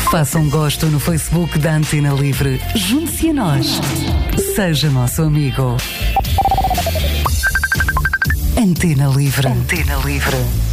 Faça um gosto no Facebook da Antena Livre. Junte-se a nós. Seja nosso amigo. Antena Livre. Antena Livre.